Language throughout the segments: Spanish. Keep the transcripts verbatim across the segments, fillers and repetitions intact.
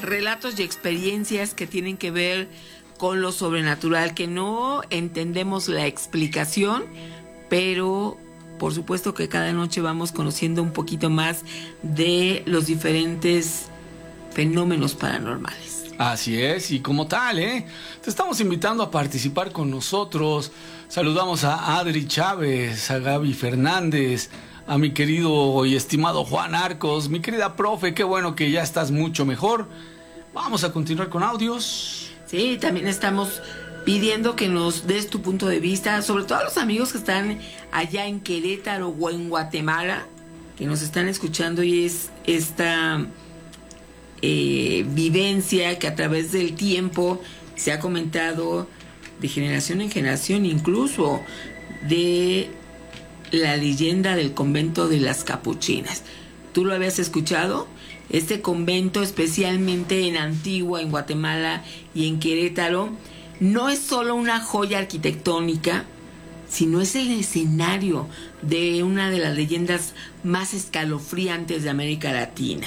relatos y experiencias que tienen que ver con lo sobrenatural, que no entendemos la explicación, pero por supuesto que cada noche vamos conociendo un poquito más de los diferentes fenómenos paranormales. Así es, y como tal, ¿eh? Te estamos invitando a participar con nosotros. Saludamos a Adri Chávez, a Gaby Fernández, a mi querido y estimado Juan Arcos, mi querida profe, qué bueno que ya estás mucho mejor. Vamos a continuar con audios. Sí, también estamos pidiendo que nos des tu punto de vista, sobre todo a los amigos que están allá en Querétaro o en Guatemala, que nos están escuchando, y es esta eh, vivencia que a través del tiempo se ha comentado de generación en generación, incluso de la leyenda del convento de las Capuchinas. ¿Tú lo habías escuchado? Este convento, especialmente en Antigua, en Guatemala y en Querétaro, no es solo una joya arquitectónica, sino es el escenario de una de las leyendas más escalofriantes de América Latina.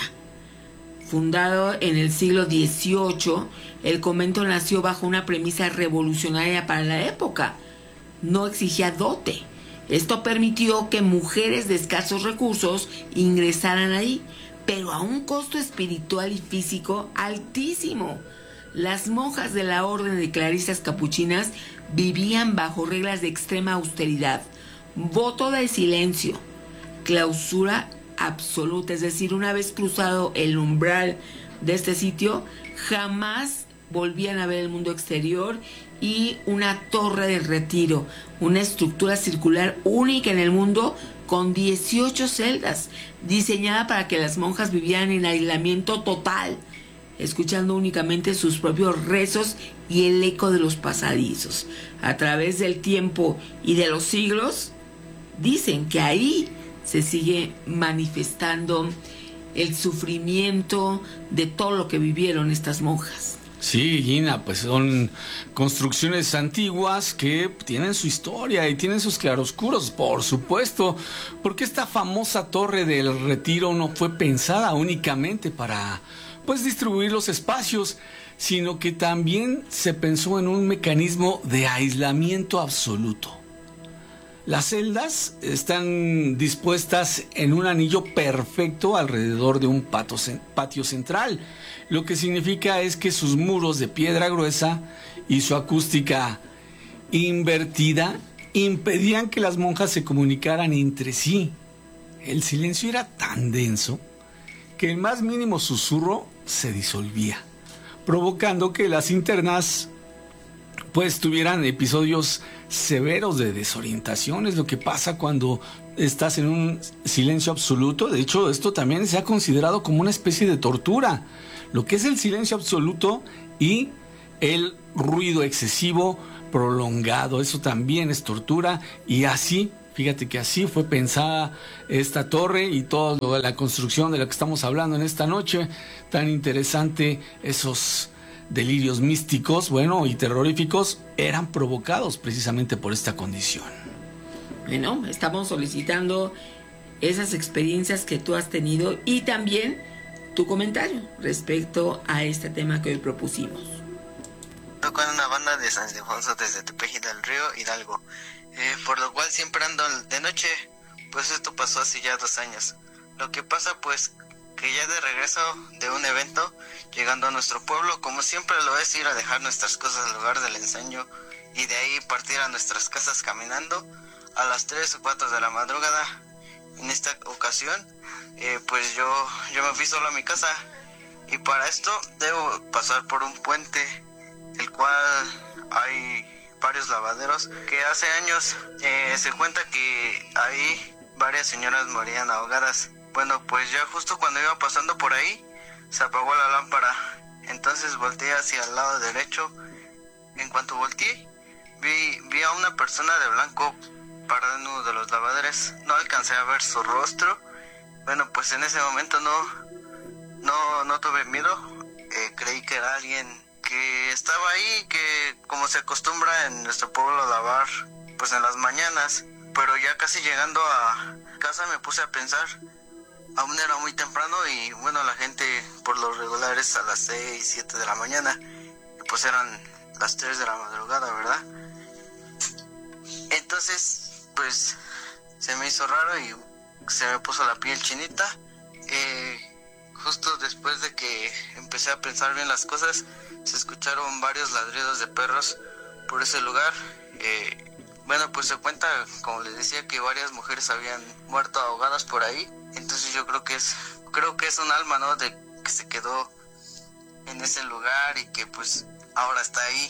Fundado en el siglo dieciocho, el convento nació bajo una premisa revolucionaria para la época. No exigía dote. Esto permitió que mujeres de escasos recursos ingresaran ahí, pero a un costo espiritual y físico altísimo. Las monjas de la orden de clarisas capuchinas vivían bajo reglas de extrema austeridad, voto de silencio, clausura absoluta, es decir, una vez cruzado el umbral de este sitio, jamás volvían a ver el mundo exterior, y una torre de retiro, una estructura circular única en el mundo con dieciocho celdas, diseñada para que las monjas vivieran en aislamiento total, escuchando únicamente sus propios rezos y el eco de los pasadizos. A través del tiempo y de los siglos, dicen que ahí se sigue manifestando el sufrimiento de todo lo que vivieron estas monjas. Sí, Gina, pues son construcciones antiguas que tienen su historia y tienen sus claroscuros, por supuesto, porque esta famosa torre del Retiro no fue pensada únicamente para, pues, distribuir los espacios, sino que también se pensó en un mecanismo de aislamiento absoluto. Las celdas están dispuestas en un anillo perfecto alrededor de un patio central, lo que significa es que sus muros de piedra gruesa y su acústica invertida impedían que las monjas se comunicaran entre sí. El silencio era tan denso que el más mínimo susurro se disolvía, provocando que las internas pues tuvieran episodios severos de desorientación. Es lo que pasa cuando estás en un silencio absoluto. De hecho, esto también se ha considerado como una especie de tortura. Lo que es el silencio absoluto y el ruido excesivo prolongado, eso también es tortura. Y así, fíjate que así fue pensada esta torre y toda la construcción de la que estamos hablando en esta noche. Tan interesante, esos delirios místicos, bueno, y terroríficos eran provocados precisamente por esta condición. Bueno, estamos solicitando esas experiencias que tú has tenido y también tu comentario respecto a este tema que hoy propusimos. Toco en una banda de San Ildefonso desde Tepeji del Río, Hidalgo, eh, por lo cual siempre ando de noche. Pues esto pasó hace ya dos años. Lo que pasa pues que ya de regreso de un evento, llegando a nuestro pueblo, como siempre lo es, ir a dejar nuestras cosas al lugar del ensayo y de ahí partir a nuestras casas caminando a las tres o cuatro de la madrugada. En esta ocasión, eh, pues yo, yo me fui solo a mi casa, y para esto debo pasar por un puente, el cual hay varios lavaderos, que hace años eh, se cuenta que ahí varias señoras morían ahogadas. Bueno, pues ya justo cuando iba pasando por ahí, se apagó la lámpara. Entonces volteé hacia el lado derecho. En cuanto volteé, vi, vi a una persona de blanco parada en uno de los lavaderos. No alcancé a ver su rostro. Bueno, pues en ese momento no, no, no tuve miedo. Eh, creí que era alguien que estaba ahí, que como se acostumbra en nuestro pueblo a lavar, pues en las mañanas. Pero ya casi llegando a casa me puse a pensar. Aún era muy temprano y bueno, la gente por lo regular es después a las seis, siete de la mañana, y pues eran las tres de la madrugada, ¿verdad? Entonces, pues se me hizo raro y se me puso la piel chinita. Eh, justo después de que empecé a pensar bien las cosas, se escucharon varios ladridos de perros por ese lugar. Eh, bueno, pues se cuenta, como les decía, que varias mujeres habían muerto ahogadas por ahí. Entonces yo creo que es, creo que es un alma, ¿no? De que se quedó en ese lugar y que pues ahora está ahí.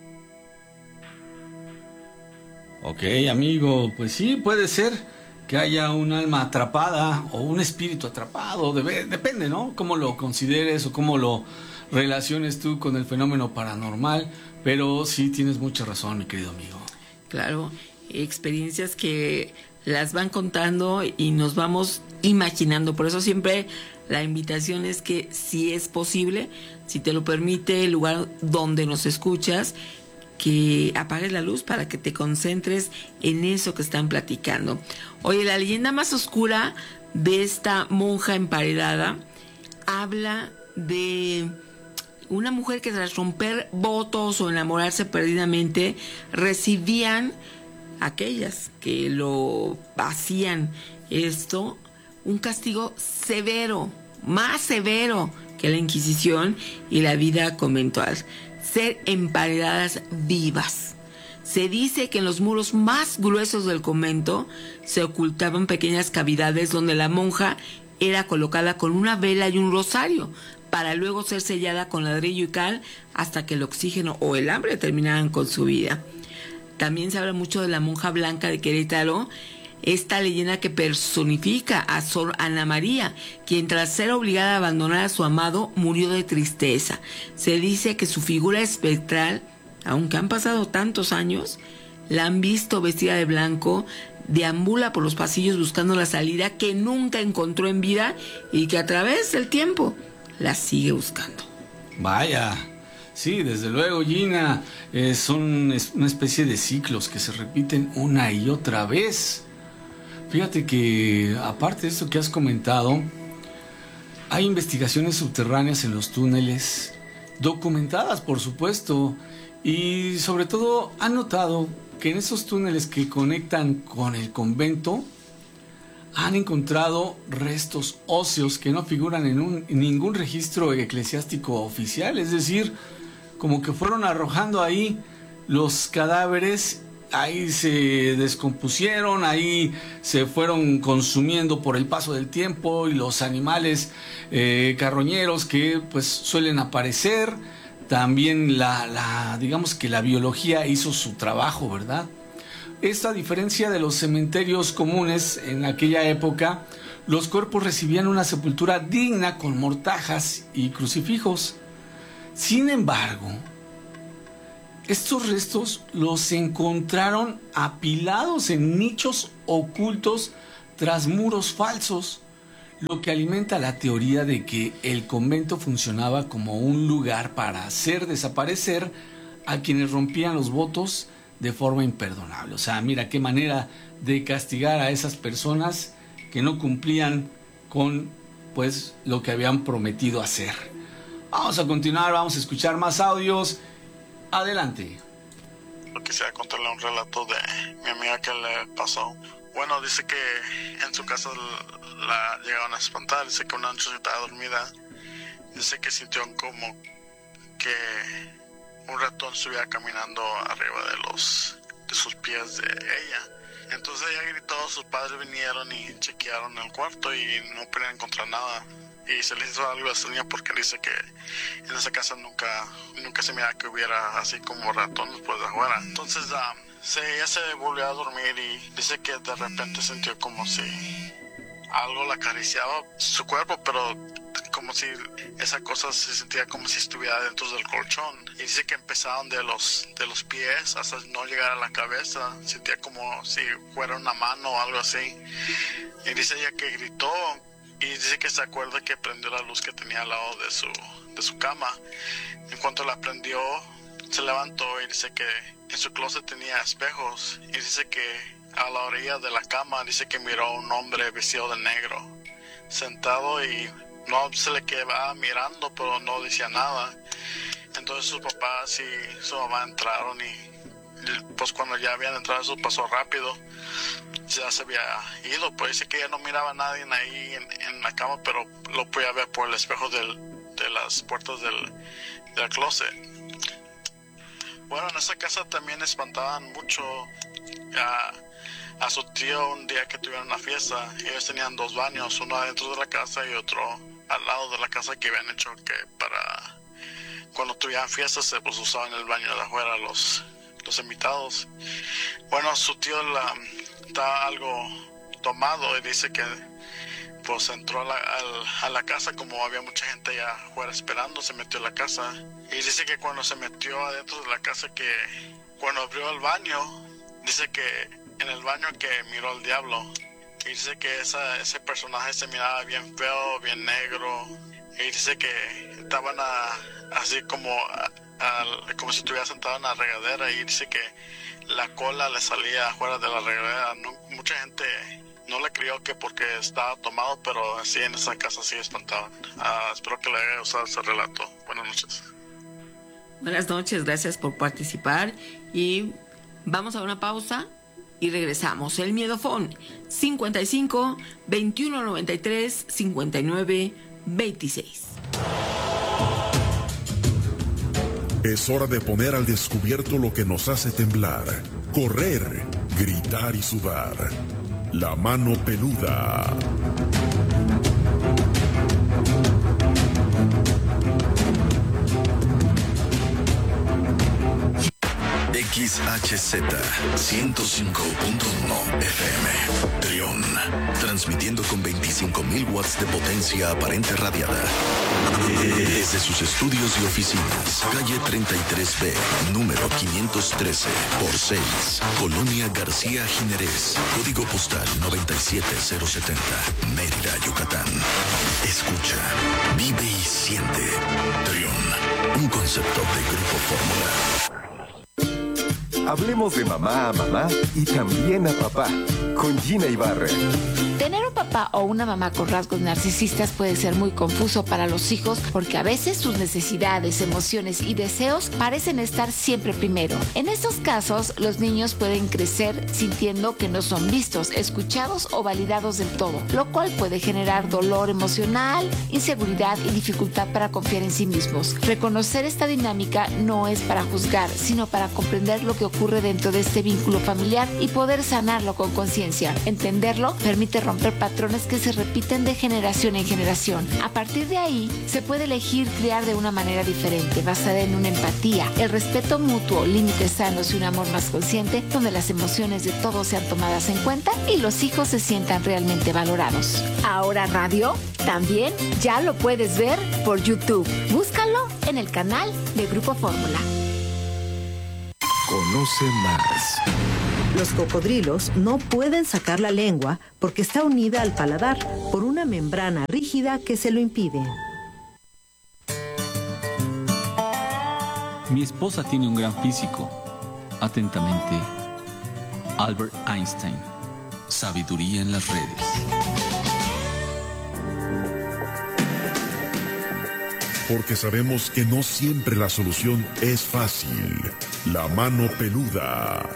Ok, amigo, pues sí, puede ser que haya un alma atrapada o un espíritu atrapado, debe, depende, ¿no? Cómo lo consideres o cómo lo relaciones tú con el fenómeno paranormal, pero sí tienes mucha razón, mi querido amigo. Claro, experiencias que las van contando y nos vamos imaginando, por eso siempre la invitación es que si es posible, si te lo permite el lugar donde nos escuchas, que apagues la luz para que te concentres en eso que están platicando. Oye, la leyenda más oscura de esta monja emparedada habla de una mujer que tras romper votos o enamorarse perdidamente, recibían aquellas que lo hacían esto un castigo severo, más severo que la Inquisición y la vida conventual: ser emparedadas vivas. Se dice que en los muros más gruesos del convento se ocultaban pequeñas cavidades donde la monja era colocada con una vela y un rosario, para luego ser sellada con ladrillo y cal hasta que el oxígeno o el hambre terminaran con su vida. También se habla mucho de la monja blanca de Querétaro, esta leyenda que personifica a Sor Ana María, quien tras ser obligada a abandonar a su amado murió de tristeza. Se dice que su figura espectral, aunque han pasado tantos años, la han visto vestida de blanco, deambula por los pasillos buscando la salida que nunca encontró en vida y que a través del tiempo la sigue buscando. Vaya, sí, desde luego, Gina, eh, son es una especie de ciclos que se repiten una y otra vez. Fíjate que, aparte de esto que has comentado, hay investigaciones subterráneas en los túneles, documentadas por supuesto, y sobre todo han notado que en esos túneles que conectan con el convento han encontrado restos óseos que no figuran en, un, en ningún registro eclesiástico oficial, es decir, como que fueron arrojando ahí los cadáveres. Ahí se descompusieron, ahí se fueron consumiendo por el paso del tiempo y los animales eh, carroñeros que pues suelen aparecer. También la, la, digamos que la biología hizo su trabajo, ¿verdad? Esta diferencia de los cementerios comunes en aquella época, los cuerpos recibían una sepultura digna con mortajas y crucifijos. Sin embargo, estos restos los encontraron apilados en nichos ocultos tras muros falsos, lo que alimenta la teoría de que el convento funcionaba como un lugar para hacer desaparecer a quienes rompían los votos de forma imperdonable. O sea, mira qué manera de castigar a esas personas que no cumplían con pues lo que habían prometido hacer. Vamos a continuar, vamos a escuchar más audios. Adelante. Lo quisiera contarle un relato de mi amiga que le pasó. Bueno, dice que en su casa la llegaron a espantar. Dice que una noche estaba dormida. Dice que sintió como que un ratón subía caminando arriba de los de sus pies de ella. Entonces ella gritó, sus padres vinieron y chequearon el cuarto y no pudieron encontrar nada. Y se les hizo algo extraño porque dice que en esa casa nunca nunca se mira que hubiera así como ratones por de afuera. Entonces uh, se, ella se volvió a dormir y dice que de repente sintió como si algo la acariciaba su cuerpo, pero como si esa cosa se sentía como si estuviera dentro del colchón. Y dice que empezaron de los de los pies hasta no llegar a la cabeza. Sentía como si fuera una mano o algo así. Y dice ella que gritó. Y dice que se acuerda que prendió la luz que tenía al lado de su, de su cama. En cuanto la prendió, se levantó y dice que en su closet tenía espejos. Y dice que a la orilla de la cama, dice que miró a un hombre vestido de negro, sentado y no se le quedaba mirando, pero no decía nada. Entonces sus papás y su mamá entraron y pues cuando ya habían entrado eso pasó rápido, ya se había ido. Pues dice que ya no miraba a nadie ahí en, en la cama, pero lo podía ver por el espejo del, de las puertas del, del closet. Bueno, en esa casa también espantaban mucho a, a su tío un día que tuvieron una fiesta. Ellos tenían dos baños, uno adentro de la casa y otro al lado de la casa, que habían hecho que para cuando tuvieran fiestas pues usaban el baño de afuera los, los invitados. Bueno, su tío la, está algo tomado y dice que pues entró a la, a, a la casa, como había mucha gente allá afuera esperando, se metió a la casa. Y dice que cuando se metió adentro de la casa, que cuando abrió el baño, dice que en el baño que miró al diablo. Y dice que esa, ese personaje se miraba bien feo, bien negro. Y dice que estaban a, así como, a, a, como si estuviera sentado en la regadera. Y dice que la cola le salía afuera de la regadera. No, mucha gente no le creyó que porque estaba tomado, pero sí en esa casa sí espantaban. Uh, espero que le haya usado ese relato. Buenas noches. Buenas noches, gracias por participar. Y vamos a una pausa y regresamos. El Miedofón, cincuenta y cinco, veintiuno noventa y tres, cincuenta y nueve, veintiséis. Es hora de poner al descubierto lo que nos hace temblar, correr, gritar y sudar. La mano peluda. X H Z ciento cinco punto uno F M Trión, transmitiendo con veinticinco mil watts de potencia aparente radiada desde sus estudios y oficinas, calle treinta y tres B, número quinientos trece por seis, Colonia García Jiménez, código postal noventa y siete cero setenta, Mérida, Yucatán. Escucha, vive y siente. Trión, un concepto de Grupo Fórmula. Hablemos de mamá a mamá y también a papá, con Gina Ibarra. Tener un papá o una mamá con rasgos narcisistas puede ser muy confuso para los hijos porque a veces sus necesidades, emociones y deseos parecen estar siempre primero. En estos casos, los niños pueden crecer sintiendo que no son vistos, escuchados o validados del todo, lo cual puede generar dolor emocional, inseguridad y dificultad para confiar en sí mismos. Reconocer esta dinámica no es para juzgar, sino para comprender lo que ocurre dentro de este vínculo familiar y poder sanarlo con conciencia. Entenderlo permite romper patrones que se repiten de generación en generación. A partir de ahí, se puede elegir criar de una manera diferente, basada en una empatía, el respeto mutuo, límites sanos y un amor más consciente, donde las emociones de todos sean tomadas en cuenta y los hijos se sientan realmente valorados. Ahora Radio también ya lo puedes ver por YouTube. Búscalo en el canal de Grupo Fórmula. Conoce más. Los cocodrilos no pueden sacar la lengua porque está unida al paladar por una membrana rígida que se lo impide. Mi esposa tiene un gran físico. Atentamente, Albert Einstein. Sabiduría en las redes. Porque sabemos que no siempre la solución es fácil. La mano peluda.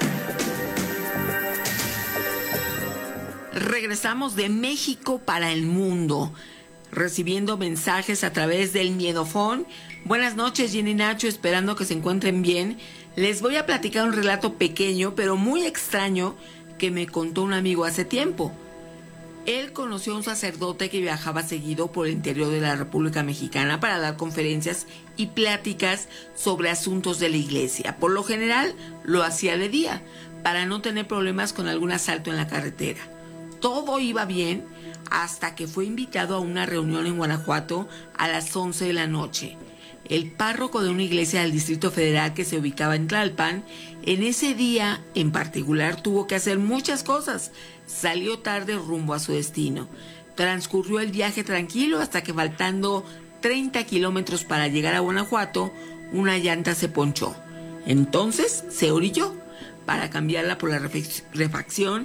Regresamos de México para el mundo, recibiendo mensajes a través del Miedofón. Buenas noches, Jenny y Nacho, esperando que se encuentren bien. Les voy a platicar un relato pequeño, pero muy extraño, que me contó un amigo hace tiempo. Él conoció a un sacerdote que viajaba seguido por el interior de la República Mexicana para dar conferencias y pláticas sobre asuntos de la iglesia. Por lo general, lo hacía de día, para no tener problemas con algún asalto en la carretera. Todo iba bien hasta que fue invitado a una reunión en Guanajuato a las once de la noche. El párroco de una iglesia del Distrito Federal que se ubicaba en Tlalpan, en ese día en particular tuvo que hacer muchas cosas. Salió tarde rumbo a su destino. Transcurrió el viaje tranquilo hasta que, faltando treinta kilómetros para llegar a Guanajuato, una llanta se ponchó. Entonces se orilló para cambiarla por la refacción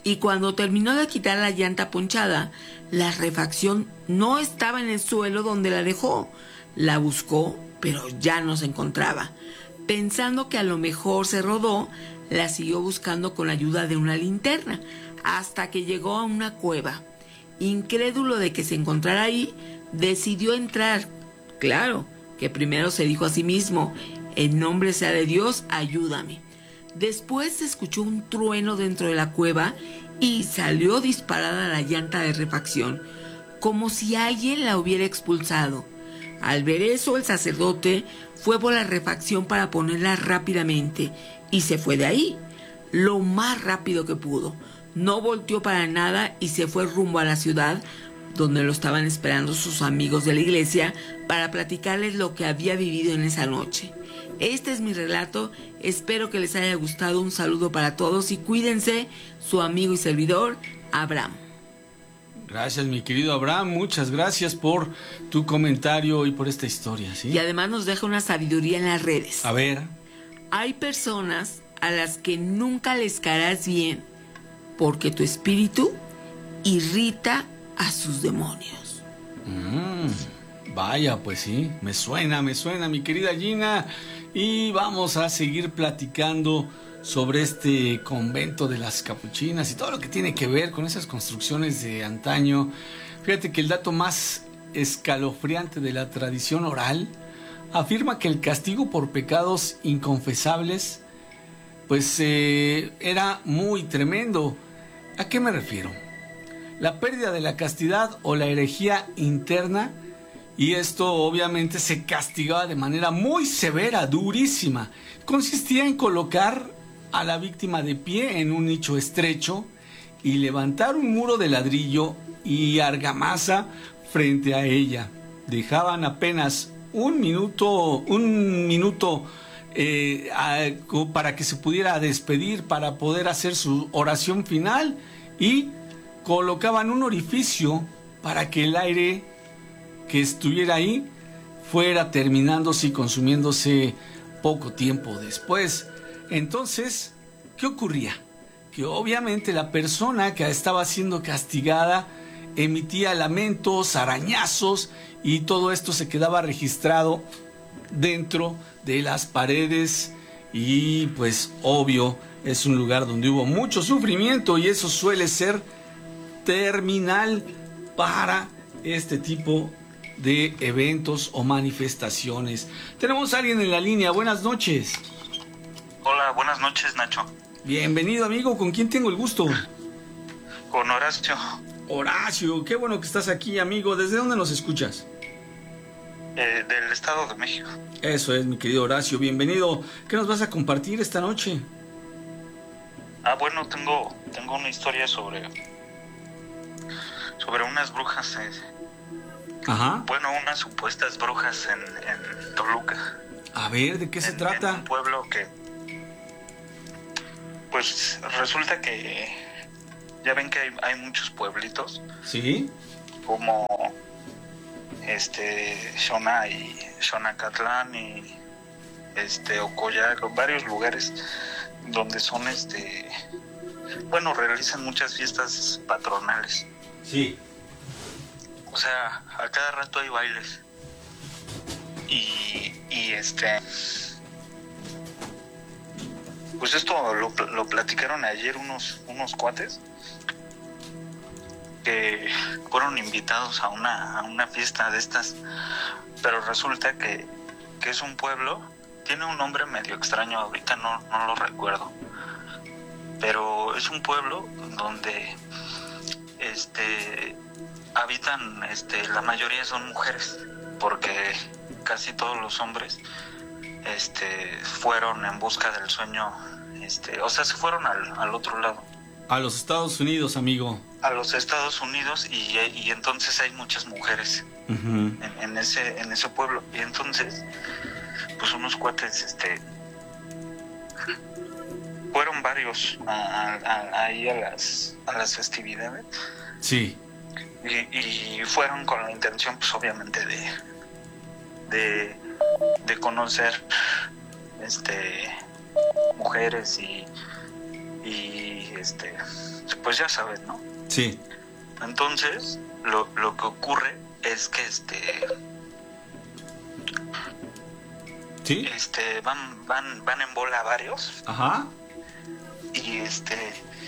y cuando terminó de quitar la llanta ponchada, la refacción no estaba en el suelo donde la dejó. La buscó, pero ya no se encontraba. Pensando que a lo mejor se rodó, la siguió buscando con la ayuda de una linterna, hasta que llegó a una cueva. Incrédulo de que se encontrara ahí, decidió entrar. Claro, que primero se dijo a sí mismo: en nombre sea de Dios, ayúdame. Después se escuchó un trueno dentro de la cueva y salió disparada la llanta de refacción, como si alguien la hubiera expulsado. Al ver eso, el sacerdote fue por la refacción para ponerla rápidamente y se fue de ahí, lo más rápido que pudo. No volteó para nada y se fue rumbo a la ciudad, donde lo estaban esperando sus amigos de la iglesia para platicarles lo que había vivido en esa noche. Este es mi relato, espero que les haya gustado. Un saludo para todos y cuídense. Su amigo y servidor, Abraham. Gracias, mi querido Abraham, muchas gracias por tu comentario y por esta historia, ¿sí? Y además nos deja una sabiduría en las redes. A ver. Hay personas a las que nunca les caerás bien porque tu espíritu irrita a sus demonios. Mm, vaya, pues sí, me suena, me suena, mi querida Gina. Y vamos a seguir platicando sobre este convento de las capuchinas y todo lo que tiene que ver con esas construcciones de antaño. Fíjate que el dato más escalofriante de la tradición oral afirma que el castigo por pecados inconfesables pues eh, era muy tremendo. ¿A qué me refiero? La pérdida de la castidad o la herejía interna, y esto obviamente se castigaba de manera muy severa, durísima. Consistía en colocar a la víctima de pie en un nicho estrecho y levantar un muro de ladrillo y argamasa frente a ella. Dejaban apenas un minuto, un minuto eh, a, para que se pudiera despedir, para poder hacer su oración final, y colocaban un orificio para que el aire que estuviera ahí fuera terminándose y consumiéndose poco tiempo después. Entonces, ¿qué ocurría? Que obviamente la persona que estaba siendo castigada emitía lamentos, arañazos, y todo esto se quedaba registrado dentro de las paredes, y pues obvio es un lugar donde hubo mucho sufrimiento, y eso suele ser terminal para este tipo de eventos o manifestaciones. Tenemos a alguien en la línea. Buenas noches. Hola, buenas noches, Nacho. Bienvenido, amigo. ¿Con quién tengo el gusto? Con Horacio. Horacio, qué bueno que estás aquí, amigo. ¿Desde dónde nos escuchas? Eh, del Estado de México. Eso es, mi querido Horacio. Bienvenido. ¿Qué nos vas a compartir esta noche? Ah, bueno, tengo, tengo una historia sobre sobre unas brujas. Eh, Ajá. Bueno, unas supuestas brujas en, en Toluca. A ver, ¿de qué se en, trata? En un pueblo que... Pues resulta que... Ya ven que hay, hay muchos pueblitos. Sí. Como... Este... Xona y... Xonacatlán y... Este... Ocoyac, varios lugares donde son este... Bueno, realizan muchas fiestas patronales. Sí. O sea, a cada rato hay bailes. Y, y este... Pues esto lo, lo platicaron ayer unos, unos cuates que fueron invitados a una, a una fiesta de estas. Pero resulta que, que es un pueblo, tiene un nombre medio extraño, ahorita no, no lo recuerdo. Pero es un pueblo donde este... habitan, este, la mayoría son mujeres, porque casi todos los hombres, este, fueron en busca del sueño, este, o sea, se fueron al, al otro lado. A los Estados Unidos, amigo. A los Estados Unidos, y, y entonces hay muchas mujeres uh-huh. en, en ese, en ese pueblo, y entonces, pues unos cuates, este, fueron varios a, a, a, ahí a las, a las festividades. Sí. Y, y fueron con la intención, pues obviamente, de de, de conocer este mujeres y, y este, pues ya sabes, ¿no? Sí. Entonces, lo, lo que ocurre es que este, sí, este, van, van, van en bola varios. Ajá. Y este,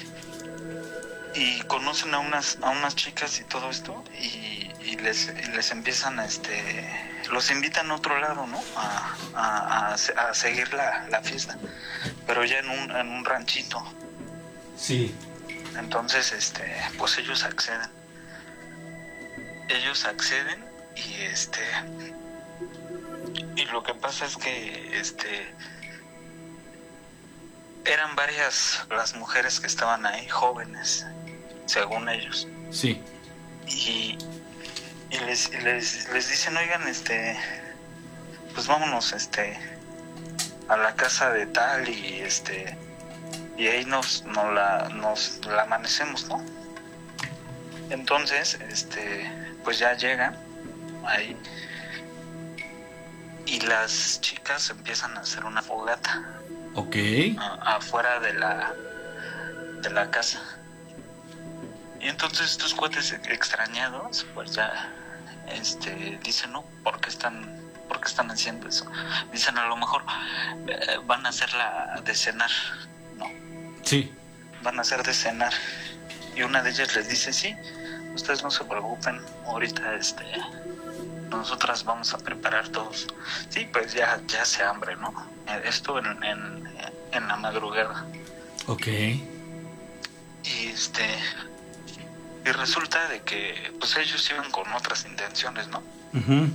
y conocen a unas, a unas chicas y todo esto, y, y les, y les empiezan a este, los invitan a otro lado, ¿no? A, a, a, a seguir la, la fiesta, pero ya en un, en un ranchito. Sí. Entonces, este, pues ellos acceden. Ellos acceden y este, y lo que pasa es que este, eran varias las mujeres que estaban ahí, jóvenes, según ellos. Sí. Y, y les, les, les dicen, oigan, este, pues vámonos, este, a la casa de tal y este, y ahí nos, nos la, nos la amanecemos, ¿no? Entonces, este, pues ya llegan ahí y las chicas empiezan a hacer una fogata. Ok. A, afuera de la, de la casa. Y entonces estos cuates extrañados, pues ya, este, dicen, no, ¿por qué están, por qué están haciendo eso? Dicen, a lo mejor eh, van a hacer la de cenar, ¿no? Sí. Van a hacer de cenar. Y una de ellas les dice, sí, ustedes no se preocupen, ahorita, este, nosotras vamos a preparar todos. Sí, pues ya, ya hace hambre, ¿no? Esto en, en, en la madrugada. Ok. Y este, y resulta de que pues ellos iban con otras intenciones, ¿no? Uh-huh.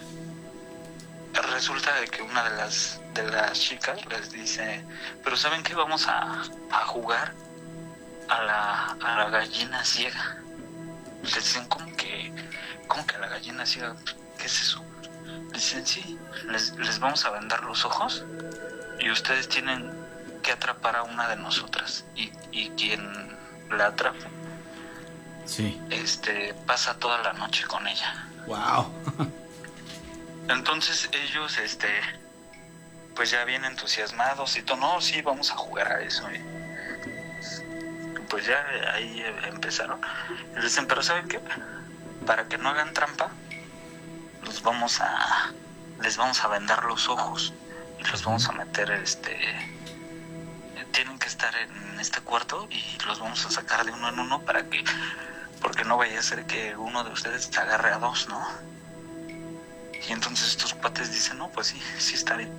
Resulta de que una de las de las chicas les dice, pero ¿saben qué? Vamos a, a jugar a la, a la gallina ciega. Les dicen, ¿cómo que, cómo que a la gallina ciega? ¿Qué es eso? Les dicen, sí, les, les vamos a vendar los ojos y ustedes tienen que atrapar a una de nosotras, y, y quien la atrape, sí, este, pasa toda la noche con ella. Wow. Entonces ellos, este, pues ya bien entusiasmados y todo, no, sí, vamos a jugar a eso. Y pues ya ahí empezaron. Y dicen, pero ¿saben qué? Para que no hagan trampa, los vamos a, les vamos a vendar los ojos y los vamos a meter, este, tienen que estar en este cuarto y los vamos a sacar de uno en uno para que, porque no vaya a ser que uno de ustedes se agarre a dos, ¿no? Y entonces estos cuates dicen, no, pues sí, sí está bien.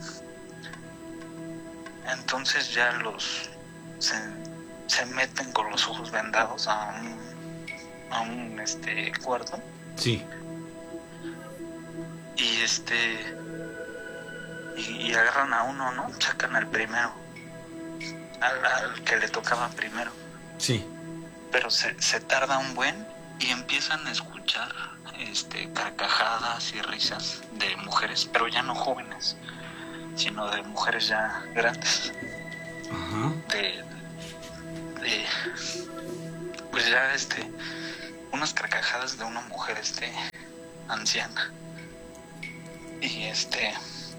Entonces ya los se, se meten con los ojos vendados a un, a un este cuarto. Sí. Y este y, y agarran a uno, ¿no? Sacan al primero, al, al que le tocaba primero. Sí. Pero se, se tarda un buen y empiezan a escuchar este carcajadas y risas de mujeres, pero ya no jóvenes, sino de mujeres ya grandes. Ajá. De, de pues ya este unas carcajadas de una mujer este anciana. Y este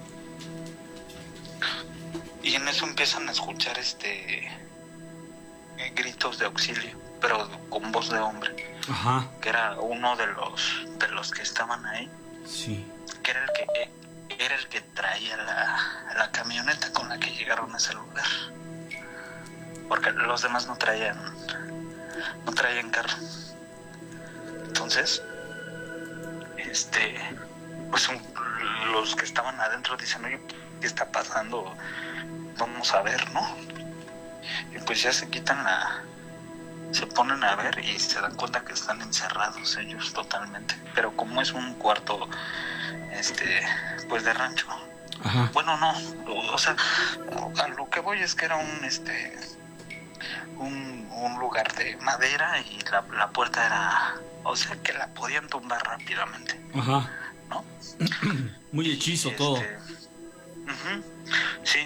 y en eso empiezan a escuchar este gritos de auxilio, pero con voz de hombre. Ajá. Que era uno de los de los que estaban ahí. Sí. Que era el que era el que traía la, la camioneta con la que llegaron a ese lugar. Porque los demás no traían no traían carro. Entonces, este pues un, los que estaban adentro dicen, oye, ¿qué está pasando? Vamos a ver, ¿no? Y pues ya se quitan la... se ponen a ver y se dan cuenta que están encerrados ellos totalmente. Pero como es un cuarto, este, pues de rancho. Ajá. Bueno, no, o, o sea, a lo que voy es que era un, este, un, un lugar de madera y la, la puerta era, o sea, que la podían tumbar rápidamente. Ajá. ¿No? Muy hechizo, este, todo. Uh-huh, sí.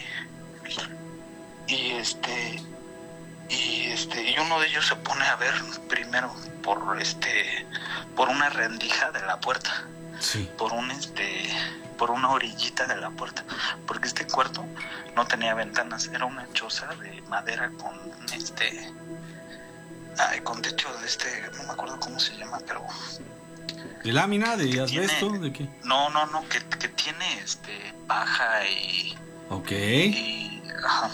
Y este y este y uno de ellos se pone a ver primero por este por una rendija de la puerta sí. por un este por una orillita de la puerta, porque este cuarto no tenía ventanas, era una choza de madera con este ay, con techo de este, no me acuerdo cómo se llama, pero ¿de lámina, de asbesto, tiene, de qué? No, no, no, que, que tiene este paja y Ok. y, ajá.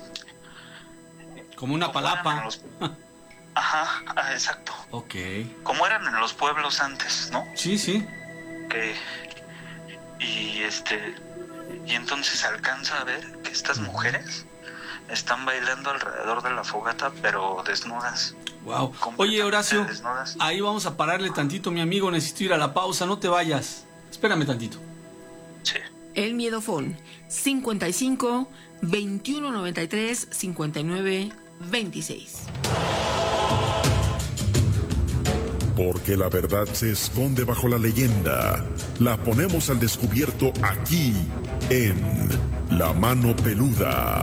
Como una Como palapa. eran los- Ajá, ah, exacto. Ok. Como eran en los pueblos antes, ¿no? Sí, sí. Que y este y entonces alcanza a ver que estas mujeres están bailando alrededor de la fogata, pero desnudas. Wow. Oye, Horacio, desnudas. ahí vamos a pararle tantito, mi amigo. Necesito ir a la pausa, no te vayas. Espérame tantito. Sí. El Miedofón, cincuenta y cinco, veintiuno noventa y tres, cincuenta y nueve, veintiséis. Porque la verdad se esconde bajo la leyenda. La ponemos al descubierto aquí, en La Mano Peluda.